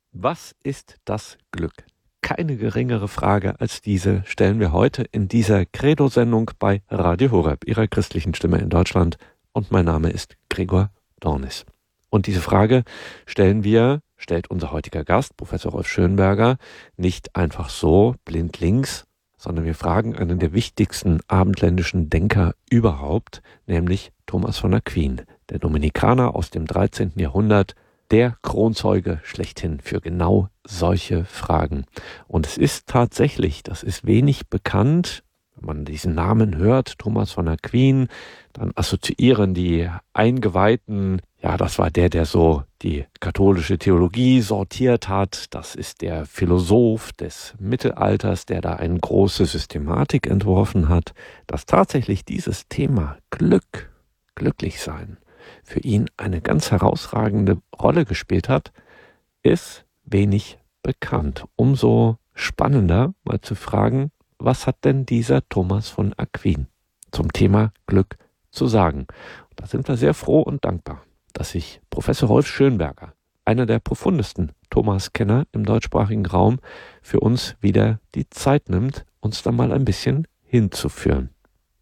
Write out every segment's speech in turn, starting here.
Was ist das Glück? Keine geringere Frage als diese stellen wir heute in dieser Credo-Sendung bei Radio Horeb, Ihrer christlichen Stimme in Deutschland. Und mein Name ist Gregor Dornis. Und diese Frage stellt unser heutiger Gast, Professor Rolf Schönberger, nicht einfach so blindlings, sondern wir fragen einen der wichtigsten abendländischen Denker überhaupt, nämlich Thomas von Aquin, der Dominikaner aus dem 13. Jahrhundert, der Kronzeuge schlechthin für genau solche Fragen. Und es ist tatsächlich, das ist wenig bekannt, wenn man diesen Namen hört, Thomas von Aquin, dann assoziieren die Eingeweihten, ja, das war der so die katholische Theologie sortiert hat, das ist der Philosoph des Mittelalters, der da eine große Systematik entworfen hat, dass tatsächlich dieses Thema Glück, glücklich sein, für ihn eine ganz herausragende Rolle gespielt hat, ist wenig bekannt. Umso spannender mal zu fragen, was hat denn dieser Thomas von Aquin zum Thema Glück zu sagen? Und da sind wir sehr froh und dankbar, dass sich Professor Rolf Schönberger, einer der profundesten Thomas-Kenner im deutschsprachigen Raum, für uns wieder die Zeit nimmt, uns da mal ein bisschen hinzuführen.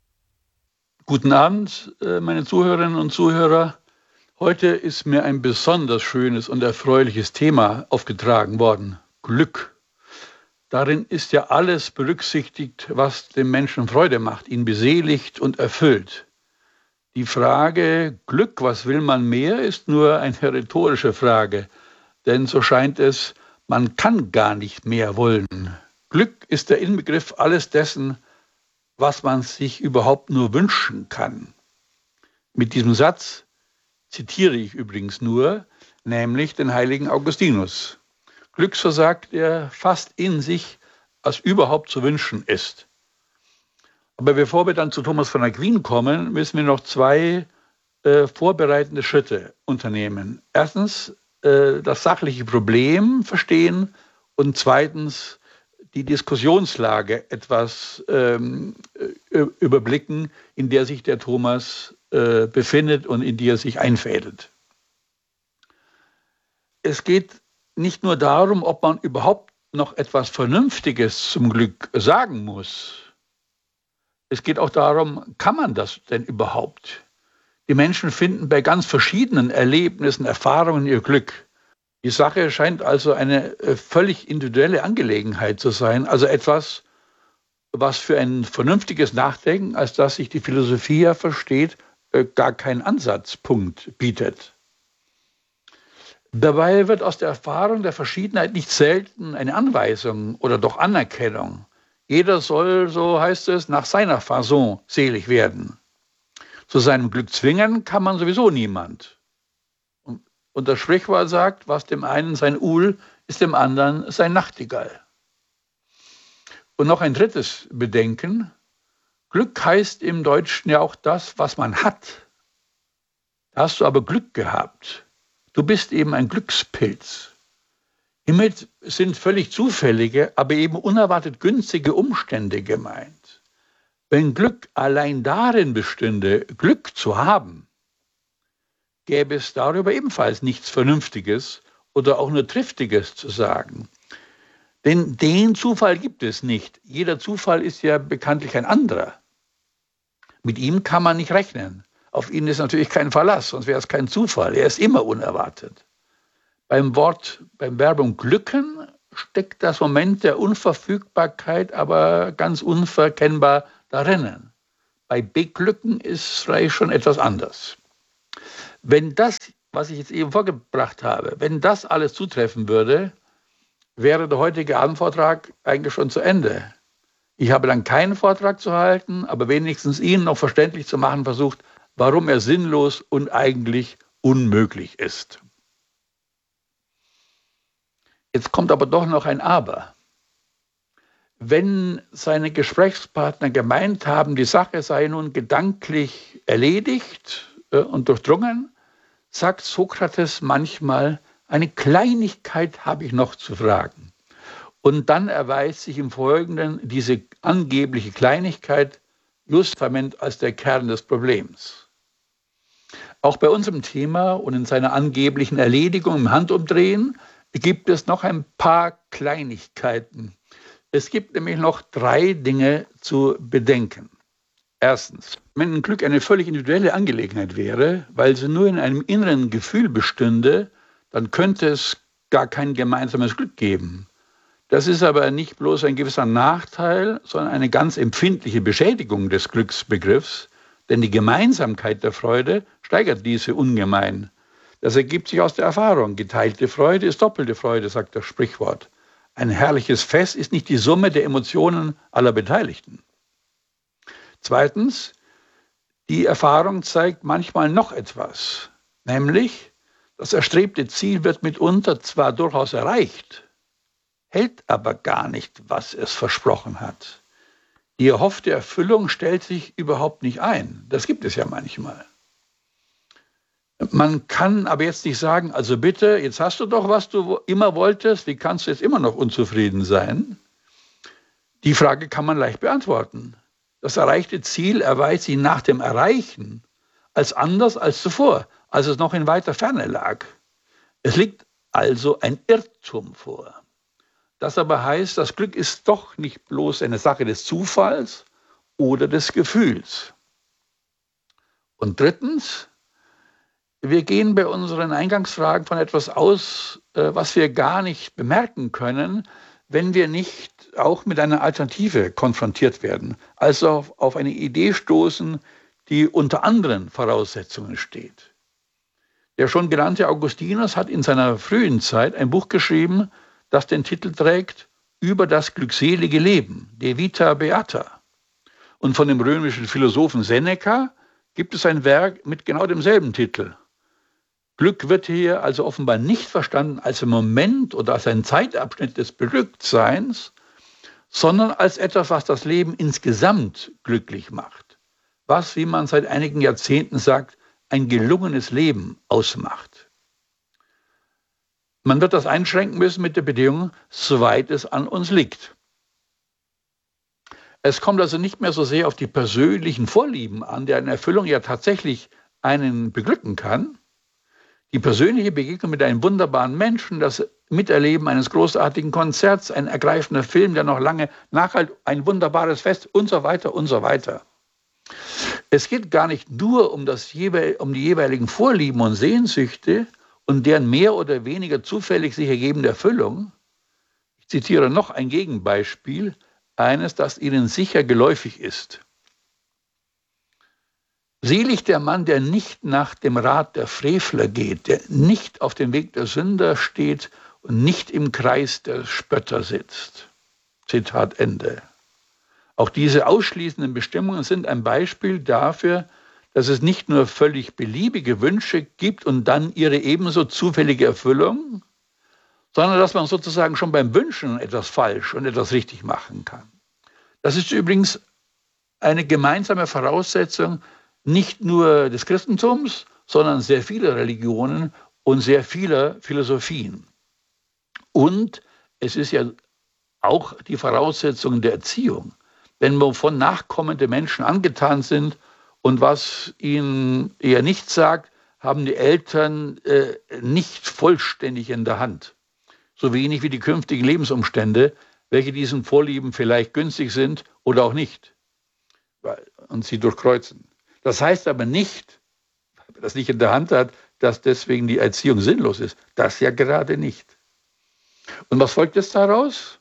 Guten Abend, meine Zuhörerinnen und Zuhörer. Heute ist mir ein besonders schönes und erfreuliches Thema aufgetragen worden: Glück. Darin ist ja alles berücksichtigt, was dem Menschen Freude macht, ihn beseligt und erfüllt. Die Frage Glück, was will man mehr, ist nur eine rhetorische Frage, denn so scheint es, man kann gar nicht mehr wollen. Glück ist der Inbegriff alles dessen, was man sich überhaupt nur wünschen kann. Mit diesem Satz zitiere ich übrigens nur, nämlich den heiligen Augustinus. Glück, so sagt er, fast in sich, als überhaupt zu wünschen ist. Aber bevor wir dann zu Thomas von Aquin kommen, müssen wir noch zwei vorbereitende Schritte unternehmen. Erstens das sachliche Problem verstehen und zweitens die Diskussionslage etwas überblicken, in der sich der Thomas befindet und in die er sich einfädelt. Es geht nicht nur darum, ob man überhaupt noch etwas Vernünftiges zum Glück sagen muss. Es geht auch darum, kann man das denn überhaupt? Die Menschen finden bei ganz verschiedenen Erlebnissen, Erfahrungen ihr Glück. Die Sache scheint also eine völlig individuelle Angelegenheit zu sein, also etwas, was für ein vernünftiges Nachdenken, als das sich die Philosophie ja versteht, gar keinen Ansatzpunkt bietet. Dabei wird aus der Erfahrung der Verschiedenheit nicht selten eine Anweisung oder doch Anerkennung. Jeder soll, so heißt es, nach seiner Fasson selig werden. Zu seinem Glück zwingen kann man sowieso niemand. Und das Sprichwort sagt, was dem einen sein Uhl, ist dem anderen sein Nachtigall. Und noch ein drittes Bedenken: Glück heißt im Deutschen ja auch das, was man hat. Da hast du aber Glück gehabt. Du bist eben ein Glückspilz. Hiermit sind völlig zufällige, aber eben unerwartet günstige Umstände gemeint. Wenn Glück allein darin bestünde, Glück zu haben, gäbe es darüber ebenfalls nichts Vernünftiges oder auch nur Triftiges zu sagen. Denn den Zufall gibt es nicht. Jeder Zufall ist ja bekanntlich ein anderer. Mit ihm kann man nicht rechnen. Auf ihn ist natürlich kein Verlass, sonst wäre es kein Zufall. Er ist immer unerwartet. Beim Verbum glücken steckt das Moment der Unverfügbarkeit aber ganz unverkennbar darin. Bei beglücken ist es vielleicht schon etwas anders. Wenn das, was ich jetzt eben vorgebracht habe, wenn das alles zutreffen würde, wäre der heutige Abendvortrag eigentlich schon zu Ende. Ich habe dann keinen Vortrag zu halten, aber wenigstens Ihnen noch verständlich zu machen versucht, warum er sinnlos und eigentlich unmöglich ist. Jetzt kommt aber doch noch ein Aber. Wenn seine Gesprächspartner gemeint haben, die Sache sei nun gedanklich erledigt und durchdrungen, sagt Sokrates manchmal, eine Kleinigkeit habe ich noch zu fragen. Und dann erweist sich im Folgenden diese angebliche Kleinigkeit justament als der Kern des Problems. Auch bei unserem Thema und in seiner angeblichen Erledigung im Handumdrehen gibt es noch ein paar Kleinigkeiten. Es gibt nämlich noch 3 Dinge zu bedenken. Erstens, wenn ein Glück eine völlig individuelle Angelegenheit wäre, weil sie nur in einem inneren Gefühl bestünde, dann könnte es gar kein gemeinsames Glück geben. Das ist aber nicht bloß ein gewisser Nachteil, sondern eine ganz empfindliche Beschädigung des Glücksbegriffs, denn die Gemeinsamkeit der Freude steigert diese ungemein. Das ergibt sich aus der Erfahrung. Geteilte Freude ist doppelte Freude, sagt das Sprichwort. Ein herrliches Fest ist nicht die Summe der Emotionen aller Beteiligten. Zweitens, die Erfahrung zeigt manchmal noch etwas, nämlich das erstrebte Ziel wird mitunter zwar durchaus erreicht, hält aber gar nicht, was es versprochen hat. Die erhoffte Erfüllung stellt sich überhaupt nicht ein. Das gibt es ja manchmal. Man kann aber jetzt nicht sagen, also bitte, jetzt hast du doch, was du immer wolltest, wie kannst du jetzt immer noch unzufrieden sein? Die Frage kann man leicht beantworten. Das erreichte Ziel erweist sich nach dem Erreichen als anders als zuvor, als es noch in weiter Ferne lag. Es liegt also ein Irrtum vor. Das aber heißt, das Glück ist doch nicht bloß eine Sache des Zufalls oder des Gefühls. Und drittens, wir gehen bei unseren Eingangsfragen von etwas aus, was wir gar nicht bemerken können, wenn wir nicht auch mit einer Alternative konfrontiert werden, also auf eine Idee stoßen, die unter anderen Voraussetzungen steht. Der schon genannte Augustinus hat in seiner frühen Zeit ein Buch geschrieben, das den Titel trägt Über das glückselige Leben, De Vita Beata. Und von dem römischen Philosophen Seneca gibt es ein Werk mit genau demselben Titel. Glück wird hier also offenbar nicht verstanden als ein Moment oder als ein Zeitabschnitt des Beglücktseins, sondern als etwas, was das Leben insgesamt glücklich macht. Was, wie man seit einigen Jahrzehnten sagt, ein gelungenes Leben ausmacht. Man wird das einschränken müssen mit der Bedingung, soweit es an uns liegt. Es kommt also nicht mehr so sehr auf die persönlichen Vorlieben an, deren Erfüllung ja tatsächlich einen beglücken kann. Die persönliche Begegnung mit einem wunderbaren Menschen, das Miterleben eines großartigen Konzerts, ein ergreifender Film, der noch lange nachhält, ein wunderbares Fest und so weiter und so weiter. Es geht gar nicht nur um die jeweiligen Vorlieben und Sehnsüchte und deren mehr oder weniger zufällig sich ergebende Erfüllung. Ich zitiere noch ein Gegenbeispiel, eines, das Ihnen sicher geläufig ist. Selig der Mann, der nicht nach dem Rat der Frevler geht, der nicht auf dem Weg der Sünder steht und nicht im Kreis der Spötter sitzt. Zitat Ende. Auch diese ausschließenden Bestimmungen sind ein Beispiel dafür, dass es nicht nur völlig beliebige Wünsche gibt und dann ihre ebenso zufällige Erfüllung, sondern dass man sozusagen schon beim Wünschen etwas falsch und etwas richtig machen kann. Das ist übrigens eine gemeinsame Voraussetzung nicht nur des Christentums, sondern sehr vieler Religionen und sehr vieler Philosophien. Und es ist ja auch die Voraussetzung der Erziehung. Wenn wovon nachkommende Menschen angetan sind und was ihnen eher nicht sagt, haben die Eltern nicht vollständig in der Hand. So wenig wie die künftigen Lebensumstände, welche diesen Vorlieben vielleicht günstig sind oder auch nicht. Und sie durchkreuzen. Das heißt aber nicht, weil man das nicht in der Hand hat, dass deswegen die Erziehung sinnlos ist. Das ja gerade nicht. Und was folgt jetzt daraus?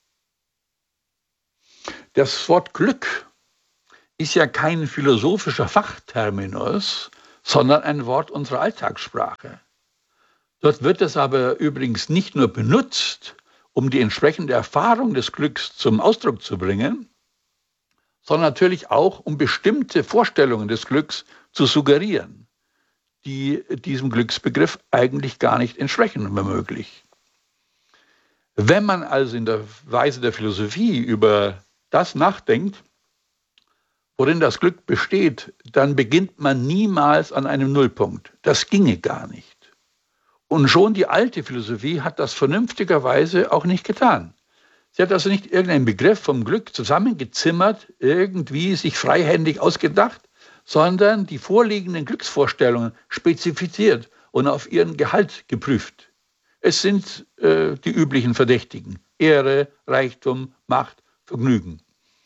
Das Wort Glück ist ja kein philosophischer Fachterminus, sondern ein Wort unserer Alltagssprache. Dort wird es aber übrigens nicht nur benutzt, um die entsprechende Erfahrung des Glücks zum Ausdruck zu bringen, sondern natürlich auch, um bestimmte Vorstellungen des Glücks zu suggerieren, die diesem Glücksbegriff eigentlich gar nicht entsprechen, womöglich. Wenn man also in der Weise der Philosophie über das nachdenkt, worin das Glück besteht, dann beginnt man niemals an einem Nullpunkt. Das ginge gar nicht. Und schon die alte Philosophie hat das vernünftigerweise auch nicht getan. Sie hat also nicht irgendeinen Begriff vom Glück zusammengezimmert, irgendwie sich freihändig ausgedacht, sondern die vorliegenden Glücksvorstellungen spezifiziert und auf ihren Gehalt geprüft. Es sind die üblichen Verdächtigen: Ehre, Reichtum, Macht, Vergnügen.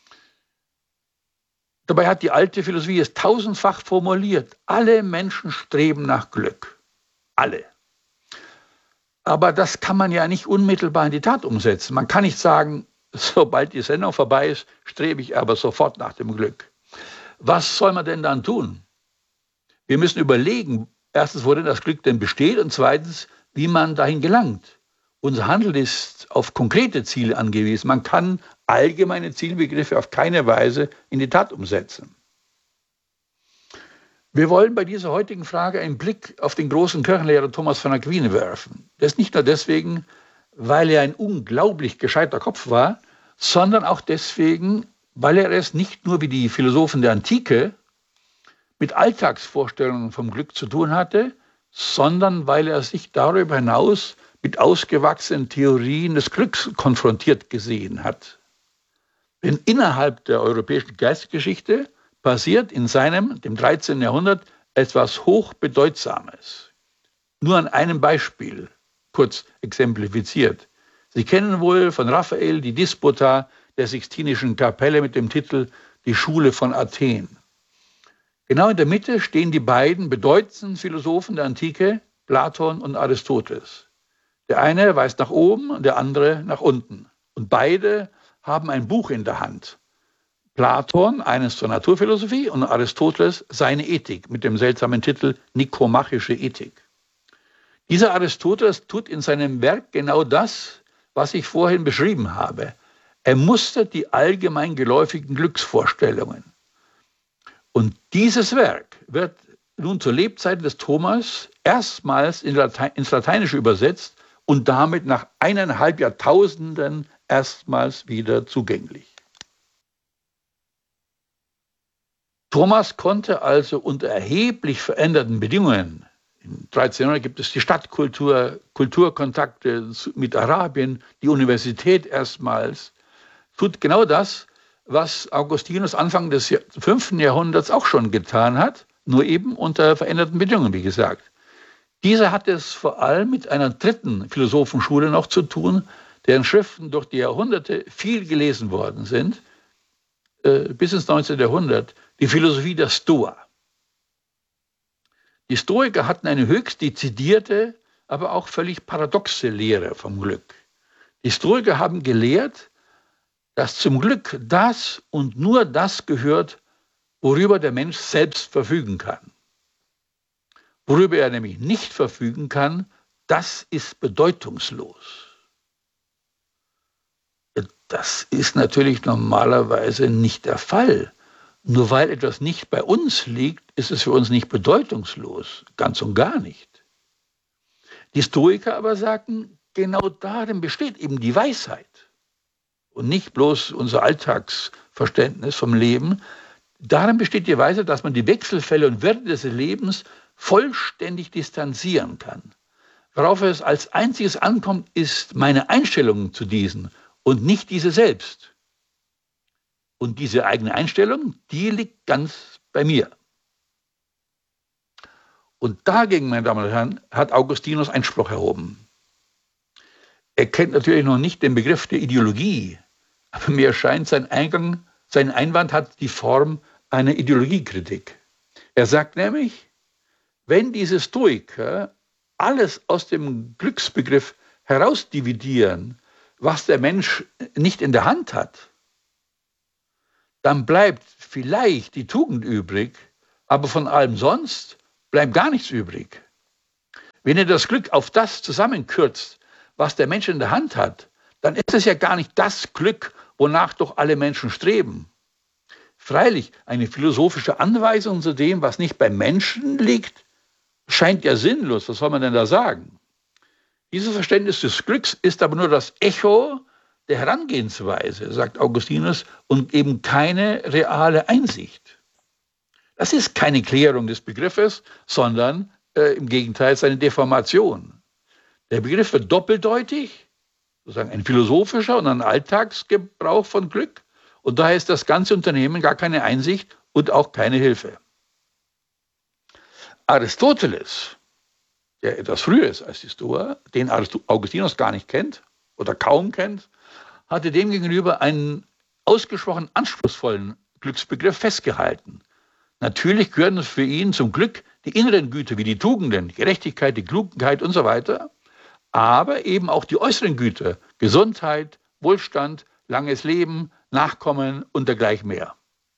Dabei hat die alte Philosophie es tausendfach formuliert: Alle Menschen streben nach Glück. Alle. Aber das kann man ja nicht unmittelbar in die Tat umsetzen. Man kann nicht sagen, sobald die Sendung vorbei ist, strebe ich aber sofort nach dem Glück. Was soll man denn dann tun? Wir müssen überlegen, erstens, worin das Glück denn besteht, und zweitens, wie man dahin gelangt. Unser Handeln ist auf konkrete Ziele angewiesen. Man kann allgemeine Zielbegriffe auf keine Weise in die Tat umsetzen. Wir wollen bei dieser heutigen Frage einen Blick auf den großen Kirchenlehrer Thomas von Aquin werfen. Das nicht nur deswegen, weil er ein unglaublich gescheiter Kopf war, sondern auch deswegen, weil er es nicht nur wie die Philosophen der Antike mit Alltagsvorstellungen vom Glück zu tun hatte, sondern weil er sich darüber hinaus mit ausgewachsenen Theorien des Glücks konfrontiert gesehen hat. Denn innerhalb der europäischen Geistesgeschichte passiert in seinem, dem 13. Jahrhundert, etwas Hochbedeutsames. Nur an einem Beispiel, kurz exemplifiziert. Sie kennen wohl von Raphael die Disputa der Sixtinischen Kapelle mit dem Titel Die Schule von Athen. Genau in der Mitte stehen die beiden bedeutendsten Philosophen der Antike, Platon und Aristoteles. Der eine weist nach oben und der andere nach unten. Und beide haben ein Buch in der Hand. Platon eines zur Naturphilosophie und Aristoteles seine Ethik mit dem seltsamen Titel Nikomachische Ethik. Dieser Aristoteles tut in seinem Werk genau das, was ich vorhin beschrieben habe. Er mustert die allgemein geläufigen Glücksvorstellungen. Und dieses Werk wird nun zur Lebzeit des Thomas erstmals ins Lateinische übersetzt und damit nach 1,5 Jahrtausenden erstmals wieder zugänglich. Thomas konnte also unter erheblich veränderten Bedingungen, im 13. Jahrhundert gibt es die Stadtkultur, Kulturkontakte mit Arabien, die Universität erstmals, tut genau das, was Augustinus Anfang des 5. Jahrhunderts auch schon getan hat, nur eben unter veränderten Bedingungen, wie gesagt. Dieser hat es vor allem mit einer dritten Philosophenschule noch zu tun, deren Schriften durch die Jahrhunderte viel gelesen worden sind, bis ins 19. Jahrhundert, die Philosophie der Stoa. Die Stoiker hatten eine höchst dezidierte, aber auch völlig paradoxe Lehre vom Glück. Die Stoiker haben gelehrt, dass zum Glück das und nur das gehört, worüber der Mensch selbst verfügen kann. Worüber er nämlich nicht verfügen kann, das ist bedeutungslos. Das ist natürlich normalerweise nicht der Fall. Nur weil etwas nicht bei uns liegt, ist es für uns nicht bedeutungslos. Ganz und gar nicht. Die Stoiker aber sagten, genau darin besteht eben die Weisheit. Und nicht bloß unser Alltagsverständnis vom Leben. Darin besteht die Weisheit, dass man die Wechselfälle und Werte des Lebens vollständig distanzieren kann. Worauf es als einziges ankommt, ist meine Einstellung zu diesen und nicht diese selbst. Und diese eigene Einstellung, die liegt ganz bei mir. Und dagegen, meine Damen und Herren, hat Augustinus Einspruch erhoben. Er kennt natürlich noch nicht den Begriff der Ideologie, aber mir scheint, sein Einwand hat die Form einer Ideologiekritik. Er sagt nämlich, wenn diese Stoiker alles aus dem Glücksbegriff herausdividieren, was der Mensch nicht in der Hand hat, dann bleibt vielleicht die Tugend übrig, aber von allem sonst bleibt gar nichts übrig. Wenn ihr das Glück auf das zusammenkürzt, was der Mensch in der Hand hat, dann ist es ja gar nicht das Glück, wonach doch alle Menschen streben. Freilich, eine philosophische Anweisung zu dem, was nicht beim Menschen liegt, scheint ja sinnlos. Was soll man denn da sagen? Dieses Verständnis des Glücks ist aber nur das Echo der Herangehensweise, sagt Augustinus, und eben keine reale Einsicht. Das ist keine Klärung des Begriffes, sondern im Gegenteil seine Deformation. Der Begriff wird doppeldeutig, sozusagen ein philosophischer und ein Alltagsgebrauch von Glück, und daher ist das ganze Unternehmen gar keine Einsicht und auch keine Hilfe. Aristoteles der etwas früher ist als die Stoa, den Augustinus gar nicht kennt oder kaum kennt, hatte demgegenüber einen ausgesprochen anspruchsvollen Glücksbegriff festgehalten. Natürlich gehören für ihn zum Glück die inneren Güter wie die Tugenden, die Gerechtigkeit, die Klugheit und so weiter, aber eben auch die äußeren Güter, Gesundheit, Wohlstand, langes Leben, Nachkommen und dergleichen mehr.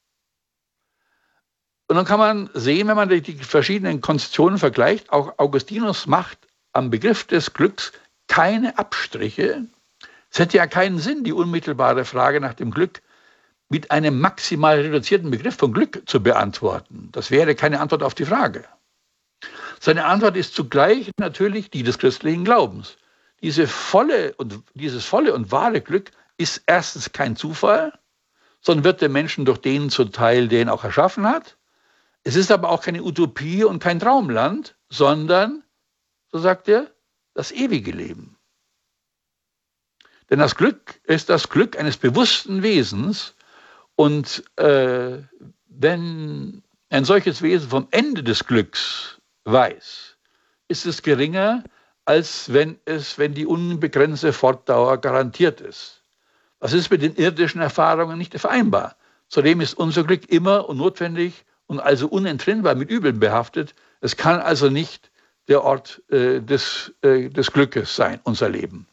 Und dann kann man sehen, wenn man die verschiedenen Konzeptionen vergleicht, auch Augustinus macht am Begriff des Glücks keine Abstriche. Es hätte ja keinen Sinn, die unmittelbare Frage nach dem Glück mit einem maximal reduzierten Begriff von Glück zu beantworten. Das wäre keine Antwort auf die Frage. Seine Antwort ist zugleich natürlich die des christlichen Glaubens. Dieses volle und wahre Glück ist erstens kein Zufall, sondern wird dem Menschen durch den zuteil, der ihn auch erschaffen hat. Es ist aber auch keine Utopie und kein Traumland, sondern, so sagt er, das ewige Leben. Denn das Glück ist das Glück eines bewussten Wesens. Und wenn ein solches Wesen vom Ende des Glücks weiß, ist es geringer, als wenn die unbegrenzte Fortdauer garantiert ist. Das ist mit den irdischen Erfahrungen nicht vereinbar. Zudem ist unser Glück immer und notwendig und also unentrinnbar mit Übeln behaftet. Es kann also nicht der Ort des Glückes sein, unser Leben.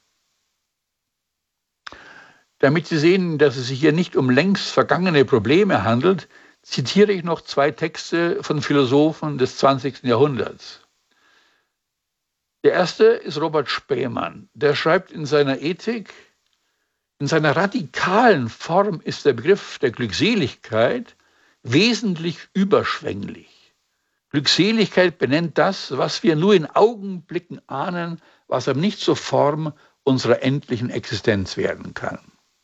Damit Sie sehen, dass es sich hier nicht um längst vergangene Probleme handelt, zitiere ich noch 2 Texte von Philosophen des 20. Jahrhunderts. Der erste ist Robert Spemann. Der schreibt in seiner Ethik: In seiner radikalen Form ist der Begriff der Glückseligkeit wesentlich überschwänglich. Glückseligkeit benennt das, was wir nur in Augenblicken ahnen, was aber nicht zur Form unserer endlichen Existenz werden kann.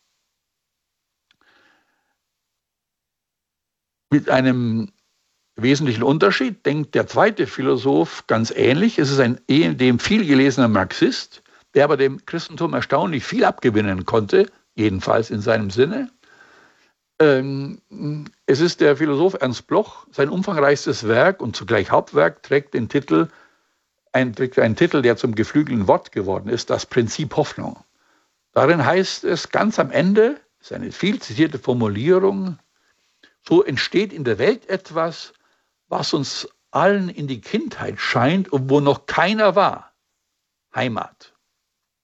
Mit einem wesentlichen Unterschied denkt der zweite Philosoph ganz ähnlich. Es ist ein ehedem viel gelesener Marxist, der aber dem Christentum erstaunlich viel abgewinnen konnte, jedenfalls in seinem Sinne. Es ist der Philosoph Ernst Bloch. Sein umfangreichstes Werk und zugleich Hauptwerk trägt einen Titel, der zum geflügelten Wort geworden ist, das Prinzip Hoffnung. Darin heißt es ganz am Ende, das ist eine viel zitierte Formulierung: So entsteht in der Welt etwas, was uns allen in die Kindheit scheint und wo noch keiner war: Heimat.